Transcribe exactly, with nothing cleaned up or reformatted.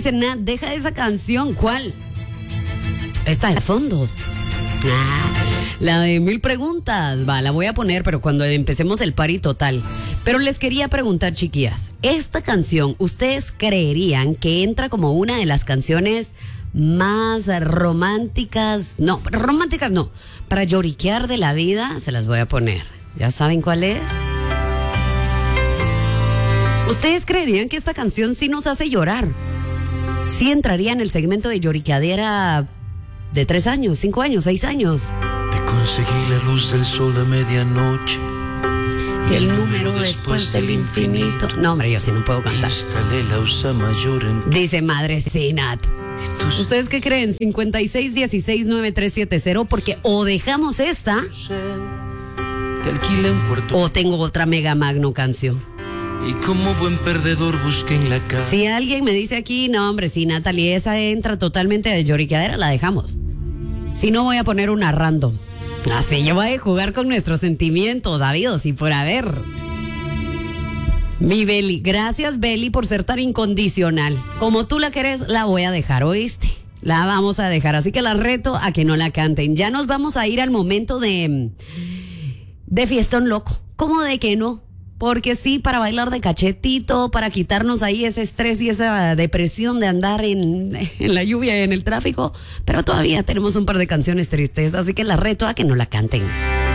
dice, Nat, deja esa canción. ¿Cuál? Esta de fondo. Ah, la de Mil Preguntas. Va, la voy a poner, pero cuando empecemos el party total. Pero les quería preguntar, chiquillas, esta canción, ¿ustedes creerían que entra como una de las canciones más románticas? No, románticas no. Para lloriquear de la vida, se las voy a poner. ¿Ya saben cuál es? ¿Ustedes creerían que esta canción sí nos hace llorar? ¿Sí entraría en el segmento de lloriqueadera de tres años, cinco años, seis años? Te conseguí la luz del sol de medianoche y el número después del infinito. No, hombre, yo sí no puedo cantar. Instalé la usa mayor en... Dice Madre Sinat. ¿Ustedes qué creen? cincuenta y seis dieciséis noventa y tres setenta. Porque o dejamos esta, te alquilé un cuarto, o tengo otra mega magno canción. Y como buen perdedor busqué en la casa. Si alguien me dice aquí, no hombre, si Natalie, esa entra totalmente de lloriqueadera, la dejamos. Si no, voy a poner una random. Así yo voy a jugar con nuestros sentimientos, sabidos y por haber. Mi Beli, gracias Beli por ser tan incondicional. Como tú la querés, la voy a dejar, ¿oíste? La vamos a dejar, así que la reto a que no la canten. Ya nos vamos a ir al momento de de fiestón loco. ¿Cómo de que no? Porque sí, para bailar de cachetito, para quitarnos ahí ese estrés y esa depresión de andar en, en la lluvia y en el tráfico, pero todavía tenemos un par de canciones tristes, así que la reto a que no la canten.